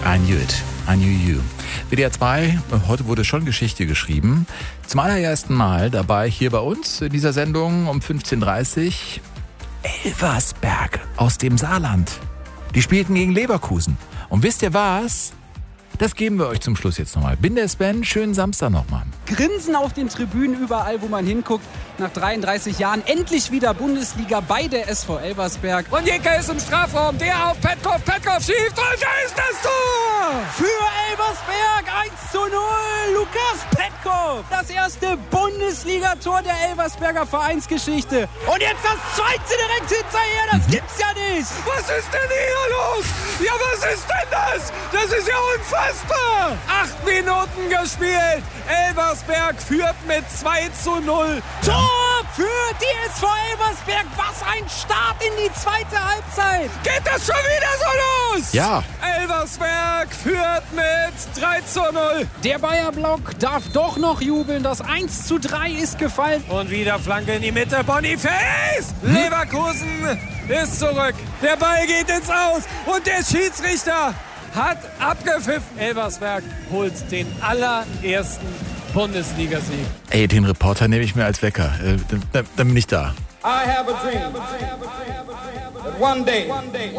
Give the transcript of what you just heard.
I knew it. I knew you. WDR 2, heute wurde schon Geschichte geschrieben. Zum allerersten Mal dabei hier bei uns in dieser Sendung um 15.30 Uhr Elversberg aus dem Saarland. Die spielten gegen Leverkusen. Und wisst ihr was? Das geben wir euch zum Schluss jetzt nochmal. Bin der Sven, schönen Samstag nochmal. Grinsen auf den Tribünen überall, wo man hinguckt. Nach 33 Jahren endlich wieder Bundesliga bei der SV Elversberg. Und Jäger ist im Strafraum, der auf Petkov schießt und da ist das Tor! Für Elversberg 1:0, Lukas Petkov. Das erste Bundesligator der Elversberger Vereinsgeschichte. Und jetzt das zweite direkt hinterher, das gibt's ja nicht. Was ist denn hier los? Ja, was ist denn das? Das ist ja unfassbar. 8 Minuten gespielt. Elversberg führt mit 2:0. Tor für die SV Elversberg. Was ein Start in die zweite Halbzeit. Geht das schon wieder so los? Ja. Elversberg führt mit 3:0. Der Bayer-Block darf doch noch jubeln. Das 1:3 ist gefallen. Und wieder Flanke in die Mitte. Boniface! Leverkusen ist zurück. Der Ball geht ins Aus. Und der Schiedsrichter hat abgepfiffen. Elversberg holt den allerersten Bundesligasieg. Ey, den Reporter nehme ich mir als Wecker. Dann bin ich da. I have a dream that one day